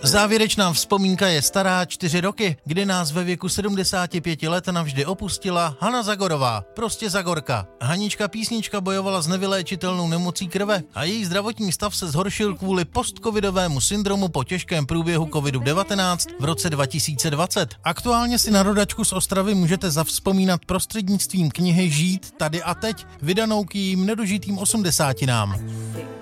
Závěrečná vzpomínka je stará 4 roky, kdy nás ve věku 75 let navždy opustila Hana Zagorová, prostě Zagorka. Hanička písnička bojovala s nevyléčitelnou nemocí krve a její zdravotní stav se zhoršil kvůli postcovidovému syndromu po těžkém průběhu covidu-19 v roce 2020. Aktuálně si na rodačku z Ostravy můžete zavzpomínat prostřednictvím knihy Žít tady a teď, vydanou k jejím nedožitým 80.